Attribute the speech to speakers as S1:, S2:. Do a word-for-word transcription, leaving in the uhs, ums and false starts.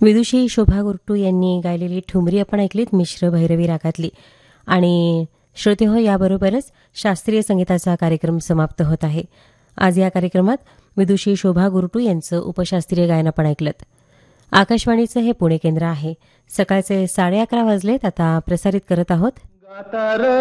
S1: विदुषी शोभा गुरटू यांनी गायलेली ठुमरी आपण ऐकलीत मिश्र भैरवी रागातली. आणि श्रोते हो, याबरोबरच शास्त्रीय संगीताचा कार्यक्रम समाप्त होत आहे. आज या कार्यक्रमात विदुषी शोभा गुरटू यांचं उपशास्त्रीय गायन आपण ऐकलं. आकाशवाणीचं हे पुणे केंद्र आहे. सकाळचे साडे अकरा वाजलेत. आता प्रसारित करत आहोत